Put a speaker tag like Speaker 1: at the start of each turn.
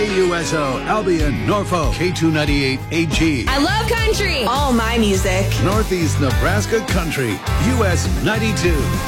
Speaker 1: KUSO, Albion, Norfolk, K298 AG.
Speaker 2: I love country. All my music.
Speaker 1: Northeast Nebraska Country, US 92.